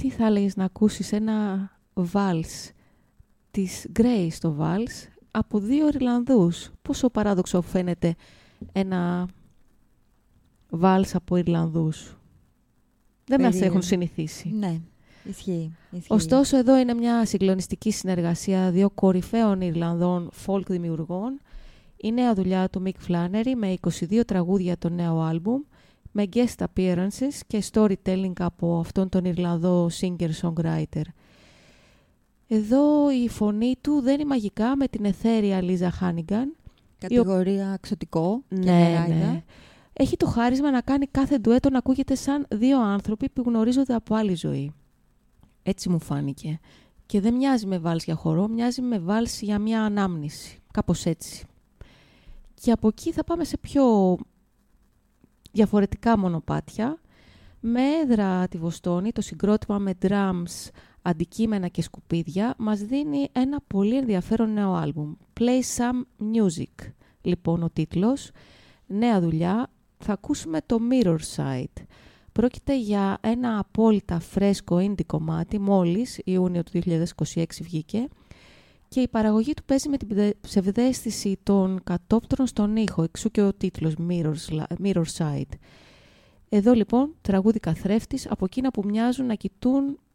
Τι θα έλεγες να ακούσεις ένα βάλς της Grace το βάλς από 2 Ιρλανδούς? Πόσο παράδοξο φαίνεται ένα βάλς από Ιρλανδούς. Δεν μας έχουν συνηθίσει. Ναι, ισχύει. Ωστόσο, εδώ είναι μια συγκλονιστική συνεργασία 2 κορυφαίων Ιρλανδών folk δημιουργών. Η νέα δουλειά του Mick Flannery με 22 τραγούδια το νέο άλμπουμ, με guest appearances και storytelling από αυτόν τον Ιρλανδό singer-songwriter. Εδώ η φωνή του δένει μαγικά με την εθέρια Λίζα Χάνιγκαν. Κατηγορία εξωτικό. Ναι. Έχει το χάρισμα να κάνει κάθε ντουέτο να ακούγεται σαν 2 άνθρωποι που γνωρίζονται από άλλη ζωή. Έτσι μου φάνηκε. Και δεν μοιάζει με βάλς για χορό, μοιάζει με βάλς για μια ανάμνηση. Κάπως έτσι. Και από εκεί θα πάμε σε πιο διαφορετικά μονοπάτια. Με έδρα τη Βοστόνη, το συγκρότημα με drums, αντικείμενα και σκουπίδια μας δίνει ένα πολύ ενδιαφέρον νέο άλμπουμ. Play Some Music. Λοιπόν ο τίτλος. Νέα δουλειά. Θα ακούσουμε το Mirror Side. Πρόκειται για ένα απόλυτα φρέσκο indie κομμάτι, μόλις Ιούνιο του 2026 βγήκε, και η παραγωγή του παίζει με την ψευδαίσθηση των κατόπτρων στον ήχο, εξού και ο τίτλος Mirror Side. Εδώ λοιπόν τραγούδι καθρέφτης από εκείνα που μοιάζουν να κοιτούν